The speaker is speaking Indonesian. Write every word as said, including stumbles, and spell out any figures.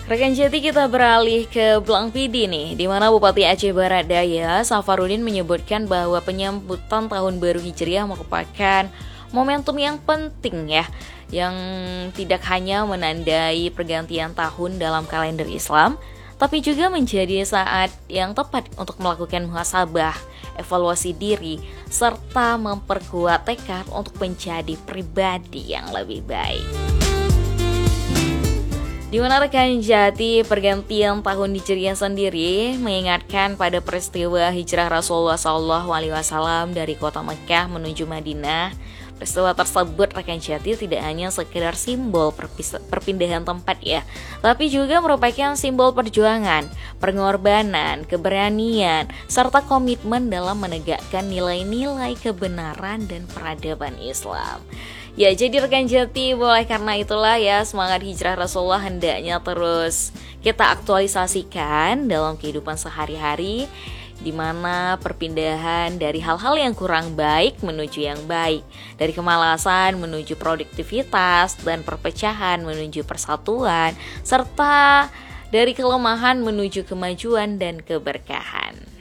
Rekan Jati, kita beralih ke Blang Pidi nih, di mana Bupati Aceh Barat Daya, Safarudin, menyebutkan bahwa penyambutan Tahun Baru Hijriah merupakan momentum yang penting ya, yang tidak hanya menandai pergantian tahun dalam kalender Islam, tapi juga menjadi saat yang tepat untuk melakukan muhasabah, evaluasi diri, serta memperkuat tekad untuk menjadi pribadi yang lebih baik. Di mana rekan Jati, pergantian tahun Hijriah sendiri mengingatkan pada peristiwa hijrah Rasulullah shallallahu alaihi wasallam dari kota Mekah menuju Madinah. Peristiwa tersebut, rekan Jati, tidak hanya sekedar simbol perpis- perpindahan tempat ya, tapi juga merupakan simbol perjuangan, pengorbanan, keberanian, serta komitmen dalam menegakkan nilai-nilai kebenaran dan peradaban Islam. Ya, jadi rekan Jati, boleh karena itulah ya, semangat hijrah Rasulullah hendaknya terus kita aktualisasikan dalam kehidupan sehari-hari, di mana perpindahan dari hal-hal yang kurang baik menuju yang baik, dari kemalasan menuju produktivitas, dan perpecahan menuju persatuan, serta dari kelemahan menuju kemajuan dan keberkahan.